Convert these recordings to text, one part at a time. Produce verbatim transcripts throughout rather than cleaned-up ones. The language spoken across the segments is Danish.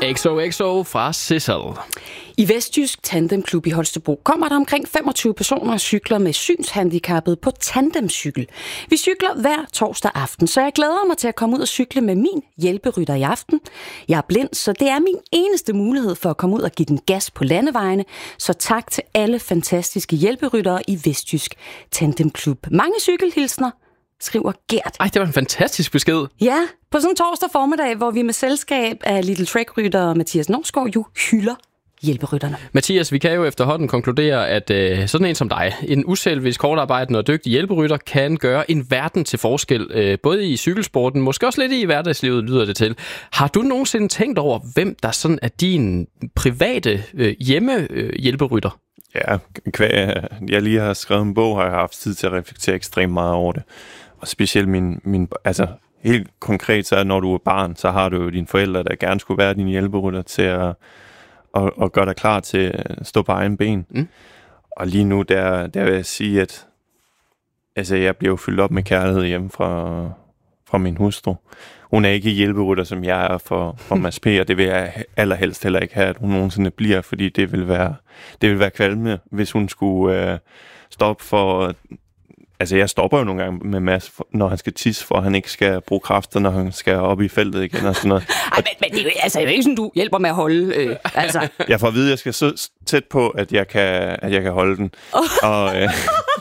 X O X O fra Sissel. I Vestjysk Tandemklub i Holstebro kommer der omkring femogtyve personer og cykler med synshandicappede på tandemcykel. Vi cykler hver torsdag aften, så jeg glæder mig til at komme ud og cykle med min hjælperytter i aften. Jeg er blind, så det er min eneste mulighed for at komme ud og give den gas på landevejene. Så tak til alle fantastiske hjælperyttere i Vestjysk Tandemklub. Mange cykelhilsner, skriver Gert. Ej, det var en fantastisk besked. Ja, på sådan en torsdag formiddag, hvor vi med selskab af Little Trek-rytter Mathias Norsgaard jo hylder hjælperytterne. Mathias, vi kan jo efterhånden konkludere, at øh, sådan en som dig, en uselvisk, kortarbejdende og dygtig hjælperytter, kan gøre en verden til forskel, øh, både i cykelsporten, måske også lidt i hverdagslivet, lyder det til. Har du nogensinde tænkt over, hvem der sådan er din private øh, hjemmehjælperytter? Ja, kvæg, jeg lige har skrevet en bog, har jeg haft tid til at reflektere ekstremt meget over det. Og specielt min, min altså helt konkret, så når du er barn, så har du jo dine forældre, der gerne skulle være dine hjælperytter til at og, og gøre dig klar til at stå på egen ben. Mm. Og lige nu, der, der vil jeg sige, at altså, jeg bliver jo fyldt op med kærlighed hjemme fra, fra min hustru. Hun er ikke hjælperytter, som jeg er for, for Mads P., og det vil jeg allerhelst heller ikke have, at hun nogensinde bliver, fordi det vil være, det vil være kvalmende, hvis hun skulle øh, stoppe for... Altså, jeg stopper jo nogle gange med Mads, når han skal tisse, for at han ikke skal bruge kræfter, når han skal op i feltet igen og sådan noget. Ej, men, men det er jo altså, det er ikke sådan, du hjælper med at holde... Øh, altså. Jeg får at vide, at jeg skal så tæt på, at jeg kan, at jeg kan holde den. Og, øh,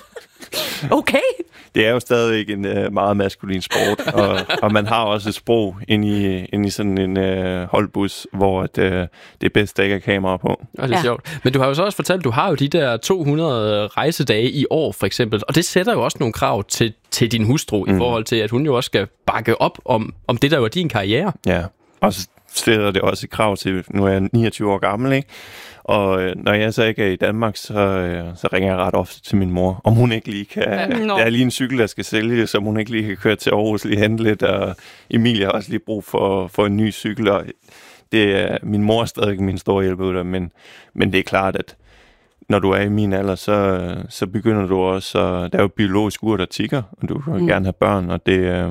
okay. Det er jo stadig en øh, meget maskulin sport, og, og man har også et sprog inde i, inde i sådan en øh, holdbus, hvor at, øh, det er bedst, der ikke er kamera på. Og det er ja. sjovt. Men du har jo så også fortalt, at du har jo de der to hundrede rejsedage i år, for eksempel, og det sætter jo også nogle krav til, til din hustru, mm. i forhold til, at hun jo også skal bakke op om, om det, der var din karriere. Ja, og så stiller det også et krav til, nu er jeg niogtyve år gammel, ikke? Og øh, når jeg så ikke er i Danmark, så, øh, så ringer jeg ret ofte til min mor, om hun ikke lige kan... Ja, no. Der er lige en cykel, der skal sælge, så hun ikke lige kan køre til Aarhus, lige hente lidt, og Emilie har også lige brug for, for en ny cykel, og det er, min mor er stadig min store hjælperytter, men, men det er klart, at når du er i min alder, så, så begynder du også... Der er jo biologisk ur, der tikker, og du vil mm. gerne have børn, og det... Øh,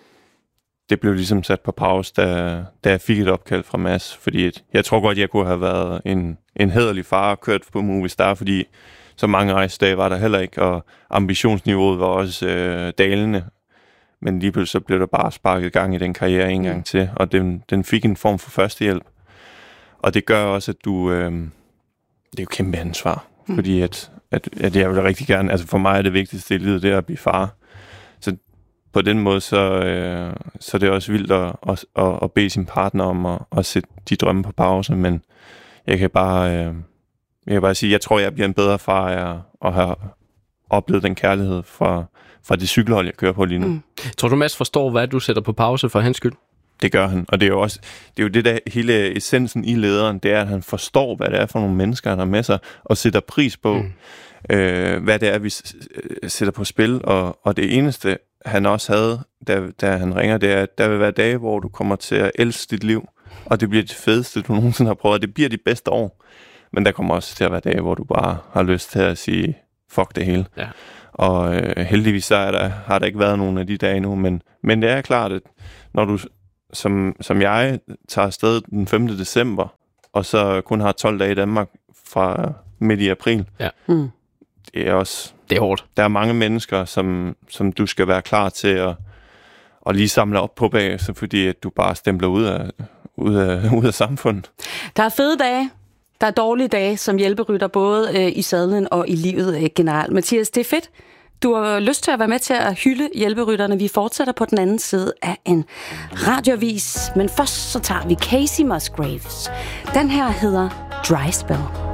Det blev ligesom sat på pause, da, da jeg fik et opkald fra Mads, fordi et, jeg tror godt, jeg kunne have været en, en hæderlig far og kørt på Movistar, fordi så mange rejsedage var der heller ikke, og ambitionsniveauet var også øh, dalende. Men lige pludselig så blev der bare sparket gang i den karriere en gang til, og den, den fik en form for førstehjælp. Og det gør også, at du... Øh, det er jo kæmpe ansvar, mm. fordi at, at, at jeg vil rigtig gerne... Altså for mig er det vigtigste i livet, det er at blive far. På den måde, så, øh, så er det også vildt at, at, at bede sin partner om at, at sætte de drømme på pause, men jeg kan bare, øh, jeg kan bare sige, jeg tror, jeg bliver en bedre far af at have oplevet den kærlighed fra, fra det cykelhold, jeg kører på lige nu. Mm. Tror du, Mads forstår, hvad du sætter på pause for hans skyld? Det gør han, og det er jo også det, er jo det der hele essensen i lederen, det er, at han forstår, hvad det er for nogle mennesker, han har med sig, og sætter pris på, mm. øh, hvad det er, vi sætter på spil, og, og det eneste, han også havde, da, da han ringer, det er, at der vil være dage, hvor du kommer til at elske dit liv, og det bliver det fedeste, du nogensinde har prøvet. Det bliver de bedste år. Men der kommer også til at være dage, hvor du bare har lyst til at sige, fuck det hele. Ja. Og øh, heldigvis så er der, har der ikke været nogen af de dage nu, men, men det er klart, at når du, som, som jeg, tager afsted den femte december, og så kun har tolv dage i Danmark fra midt i april, ja. mm. det er også... Det er hårdt. Der er mange mennesker, som, som du skal være klar til at, at lige samle op på bagefter, fordi at du bare stempler ud af, ud, af, ud af samfundet. Der er fede dage. Der er dårlige dage som hjælperytter, både øh, i sadlen og i livet øh, generelt. Mathias, det er fedt. Du har lyst til at være med til at hylde hjælperytterne. Vi fortsætter på den anden side af en radioavis. Men først så tager vi Casey Musgraves. Den her hedder Dry Spell.